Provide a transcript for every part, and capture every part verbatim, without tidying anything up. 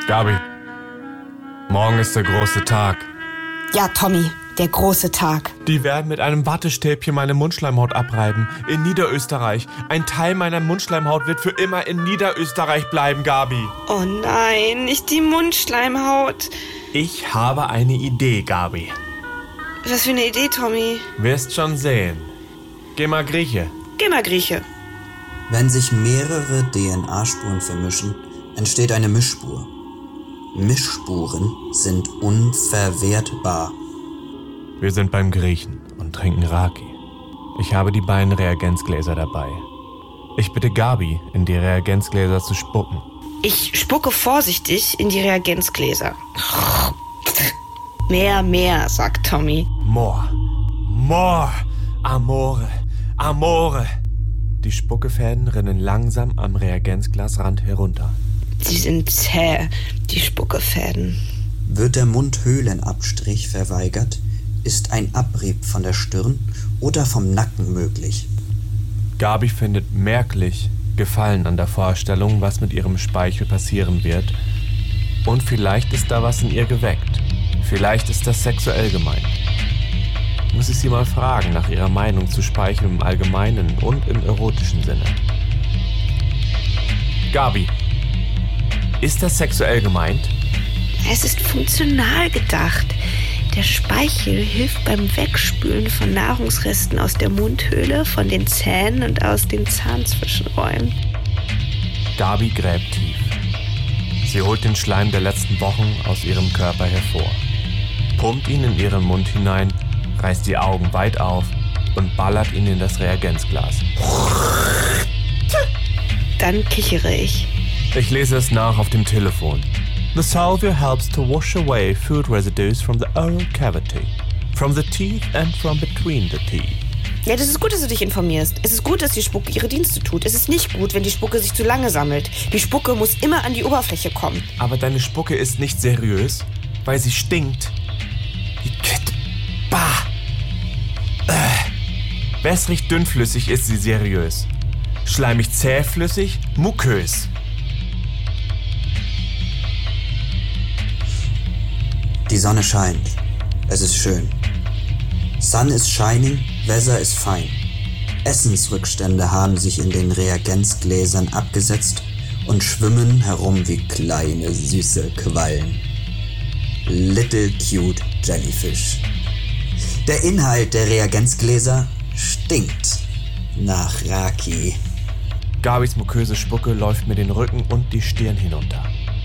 Gabi, morgen ist der große Tag. Ja, Tommy, der große Tag. Die werden mit einem Wattestäbchen meine Mundschleimhaut abreiben. In Niederösterreich. Ein Teil meiner Mundschleimhaut wird für immer in Niederösterreich bleiben, Gabi. Oh nein, nicht die Mundschleimhaut. Ich habe eine Idee, Gabi. Was für eine Idee, Tommy? Wirst schon sehen. Geh mal Grieche. Geh mal Grieche. Wenn sich mehrere D N A-Spuren vermischen, entsteht eine Mischspur. Mischspuren sind unverwertbar. Wir sind beim Griechen und trinken Raki. Ich habe die beiden Reagenzgläser dabei. Ich bitte Gabi, in die Reagenzgläser zu spucken. Ich spucke vorsichtig in die Reagenzgläser. Mehr, mehr, sagt Tommy. More, more, amore, amore. Die Spuckefäden rinnen langsam am Reagenzglasrand herunter. Sie sind zäh, die Spuckefäden. Wird der Mundhöhlenabstrich verweigert, ist ein Abrieb von der Stirn oder vom Nacken möglich. Gabi findet merklich Gefallen an der Vorstellung, was mit ihrem Speichel passieren wird. Und vielleicht ist da was in ihr geweckt. Vielleicht ist das sexuell gemeint. Muss ich sie mal fragen nach ihrer Meinung zu Speichel im allgemeinen und im erotischen Sinne. Gabi, ist das sexuell gemeint? Es ist funktional gedacht. Der Speichel hilft beim Wegspülen von Nahrungsresten aus der Mundhöhle, von den Zähnen und aus den Zahnzwischenräumen. Gabi gräbt tief. Sie holt den Schleim der letzten Wochen aus ihrem Körper hervor, pumpt ihn in ihren Mund hinein, reißt die Augen weit auf und ballert ihn in das Reagenzglas. Dann kichere ich. Ich lese es nach auf dem Telefon. The salvia helps to wash away food residues from the oral cavity, from the teeth and from between the teeth. Ja, das ist gut, dass du dich informierst. Es ist gut, dass die Spucke ihre Dienste tut. Es ist nicht gut, wenn die Spucke sich zu lange sammelt. Die Spucke muss immer an die Oberfläche kommen. Aber deine Spucke ist nicht seriös, weil sie stinkt. Igitt. Bah. Äh. Wässrig dünnflüssig ist sie seriös. Schleimig zähflüssig, mukös. Die Sonne scheint. Es ist schön. Sun is shining, weather is fine. Essensrückstände haben sich in den Reagenzgläsern abgesetzt und schwimmen herum wie kleine, süße Quallen. Little cute jellyfish. Der Inhalt der Reagenzgläser stinkt nach Raki. Gabis muköse Spucke läuft mir den Rücken und die Stirn hinunter.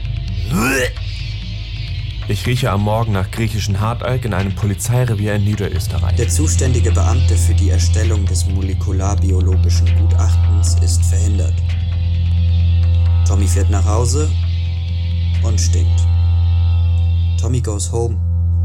Ich rieche am Morgen nach griechischen Hartalk in einem Polizeirevier in Niederösterreich. Der zuständige Beamte für die Erstellung des molekularbiologischen Gutachtens ist verhindert. Tommy fährt nach Hause und stinkt. Tommy goes home.